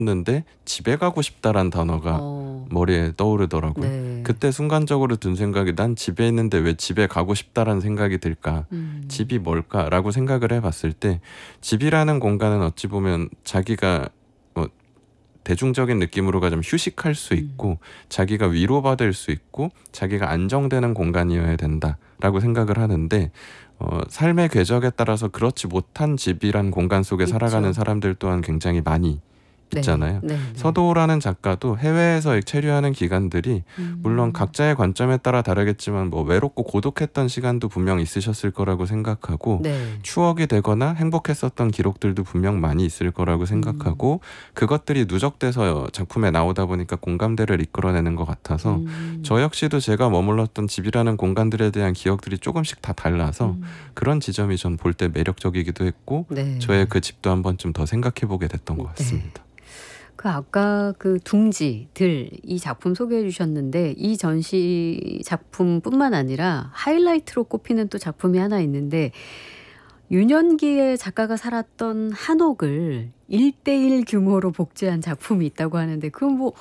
했는데 집에 가고 싶다란 단어가 어, 머리에 떠오르더라고요. 네. 그때 순간적으로 든 생각이 난 집에 있는데 왜 집에 가고 싶다라는 생각이 들까? 음, 집이 뭘까라고 생각을 해봤을 때 집이라는 공간은 어찌 보면 자기가 대중적인 느낌으로 가자면 휴식할 수 음, 있고 자기가 위로받을 수 있고 자기가 안정되는 공간이어야 된다라고 생각을 하는데 삶의 궤적에 따라서 그렇지 못한 집이란 공간 속에 살아가는 있죠. 사람들 또한 굉장히 많이 네, 있잖아요. 네, 네. 서도라는 작가도 해외에서 체류하는 기간들이 물론 음, 각자의 관점에 따라 다르겠지만 뭐 외롭고 고독했던 시간도 분명 있으셨을 거라고 생각하고 네. 추억이 되거나 행복했었던 기록들도 분명 많이 있을 거라고 음, 생각하고 그것들이 누적돼서 작품에 나오다 보니까 공감대를 이끌어내는 것 같아서 음, 저 역시도 제가 머물렀던 집이라는 공간들에 대한 기억들이 조금씩 다 달라서 그런 지점이 전 볼 때 매력적이기도 했고 저의 네, 그 집도 한 번쯤 더 생각해 보게 됐던 것 네. 같습니다. 그 아까 그 둥지들 이 작품 소개해 주셨는데 이 전시 작품뿐만 아니라 하이라이트로 꼽히는 또 작품이 하나 있는데 유년기에 작가가 살았던 한옥을 1대1 규모로 복제한 작품이 있다고 하는데 그건 뭐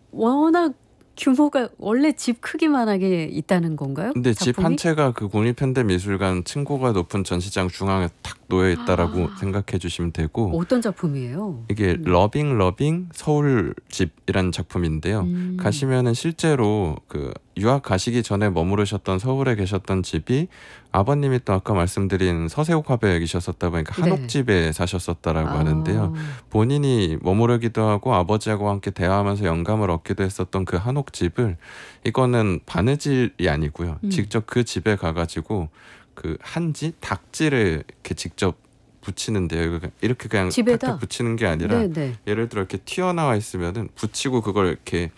워낙 규모가 원래 집 크기만하게 있다는 건가요? 근데 집 한 작품이? 채가 그 국립현대미술관 층고가 높은 전시장 중앙에 탁 놓여 있다라고 생각해 주시면 되고 어떤 작품이에요? 이게 러빙 서울집이라는 작품인데요. 음. 가시면은 실제로 그 유학 가시기 전에 머무르셨던 서울에 계셨던 집이 아버님이 또 아까 말씀드린 서세옥 화백에 계셨었다 보니까 네. 한옥집에 사셨었다라고 하는데요. 아. 본인이 머무르기도 하고 아버지하고 함께 대화하면서 영감을 얻기도 했었던 그 한옥집을 이거는 바느질이 아니고요. 음. 직접 그 집에 가가지고 그 한지 닭지를 이렇게 직접 붙이는데요. 이렇게 그냥 탁탁 집에다? 붙이는 게 아니라 네네. 예를 들어 이렇게 튀어나와 있으면은 붙이고 그걸 이렇게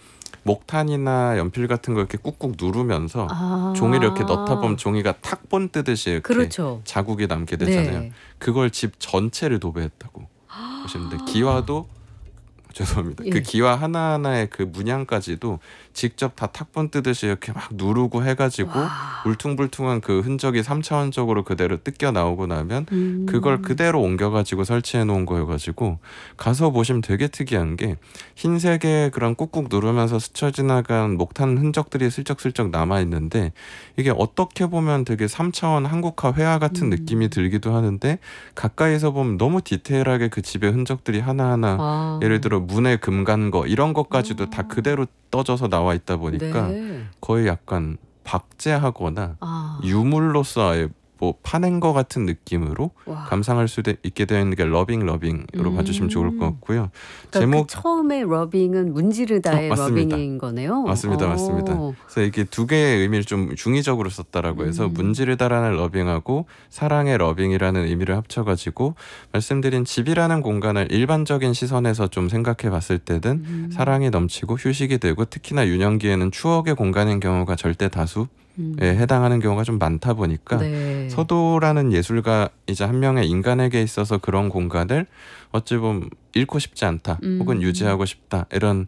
목탄이나 연필 같은 거 이렇게 꾹꾹 누르면서 종이를 이렇게 넣다 보면 아. 종이가 탁본 뜨듯이 이렇게 그렇죠. 자국이 남게 되잖아요. 네. 그걸 집 전체를 도배했다고 보시면 돼요. 기와도 죄송합니다. 그 예. 기와 하나하나의 그 문양까지도 직접 다 탁본 뜨듯이 이렇게 막 누르고 해가지고 와. 울퉁불퉁한 그 흔적이 3차원적으로 그대로 뜯겨 나오고 나면 그걸 음. 그대로 옮겨가지고 설치해 놓은 거여가지고 가서 보시면 되게 특이한 게 흰색의 그런 꾹꾹 누르면서 스쳐 지나간 목탄 흔적들이 슬쩍슬쩍 남아 있는데 이게 어떻게 보면 되게 3차원 한국화 회화 같은 느낌이 음. 들기도 하는데 가까이서 보면 너무 디테일하게 그 집의 흔적들이 하나하나 예를 아. 들어 문에 금 간 거 이런 것까지도 다 아. 그대로 떠져서 나와 있다 보니까 네. 거의 약간 박제하거나 아. 유물로서 아예 뭐 파낸 거 같은 느낌으로 와. 감상할 수 있게 되어 있는 게 러빙으로 봐주시면 좋을 것 음. 같고요. 그러니까 그 제목 처음에 러빙은 문지르다의 맞습니다. 러빙인 거네요? 맞습니다. 그래서 이게 두 개의 의미를 좀 중의적으로 썼다라고 해서 음. 문지르다라는 러빙하고 사랑의 러빙이라는 의미를 합쳐가지고 말씀드린 집이라는 공간을 일반적인 시선에서 좀 생각해 봤을 때는 음. 사랑이 넘치고 휴식이 되고 특히나 유년기에는 추억의 공간인 경우가 절대 다수에 음. 해당하는 경우가 좀 많다 보니까 네. 서도라는 예술가이자 한 명의 인간에게 있어서 그런 공간을 어찌 보면 잃고 싶지 않다 혹은 음. 유지하고 싶다 이런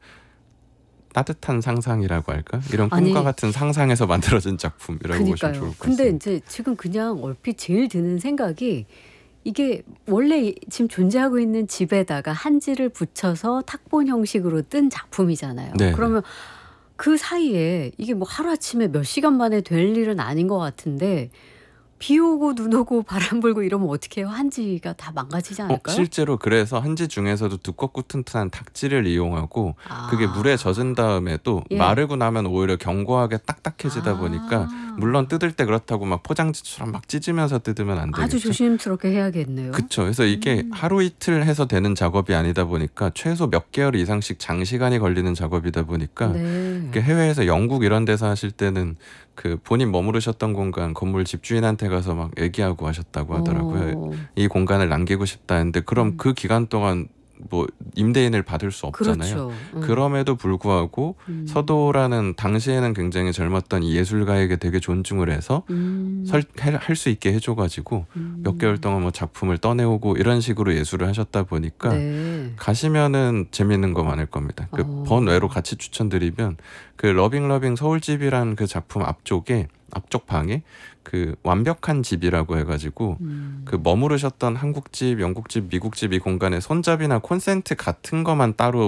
따뜻한 상상이라고 할까? 이런 꿈과 아니 같은 상상에서 만들어진 작품이라고 보시면 좋을 그니까요. 것 근데 같습니다. 인제 지금 그냥 얼핏 제일 드는 생각이 이게 원래 지금 존재하고 있는 집에다가 한지를 붙여서 탁본 형식으로 뜬 작품이잖아요. 네네. 그러면 그 사이에 이게 뭐 하루아침에 몇 시간 만에 될 일은 아닌 것 같은데 비 오고 눈 오고 바람 불고 이러면 어떡해요? 한지가 다 망가지지 않을까요? 실제로 그래서 한지 중에서도 두껍고 튼튼한 탁지를 이용하고 그게 물에 아. 젖은 다음에 또 예. 마르고 나면 오히려 견고하게 딱딱해지다 보니까 물론 아. 뜯을 때 그렇다고 막 포장지처럼 막 찢으면서 뜯으면 안 아주 되겠죠. 조심스럽게 해야겠네요. 그쵸. 그래서 이게 음. 하루 이틀 해서 되는 작업이 아니다 보니까 최소 몇 개월 이상씩 장시간이 걸리는 작업이다 보니까 네. 그 해외에서 영국 이런 데서 하실 때는 그 본인 머무르셨던 공간 건물 집주인한테 가서 막 얘기하고 하셨다고 하더라고요. 어. 이 공간을 남기고 싶다 했는데 그럼 음. 그 기간 동안 뭐 임대인을 받을 수 없잖아요. 그렇죠. 그럼에도 불구하고 음. 서도라는 당시에는 굉장히 젊었던 이 예술가에게 되게 존중을 해서 음. 할 수 있게 해줘가지고 몇 개월 음. 동안 뭐 작품을 떠내오고 이런 식으로 예술을 하셨다 보니까 네. 가시면은 재밌는 거 많을 겁니다. 그 번외로 어. 같이 추천드리면 그 러빙 서울집이라는 그 작품 앞쪽에 앞쪽 방에 그 완벽한 집이라고 해가지고 그 음. 머무르셨던 한국집, 영국집, 미국집 이 공간에 손잡이나 콘센트 같은 거만 따로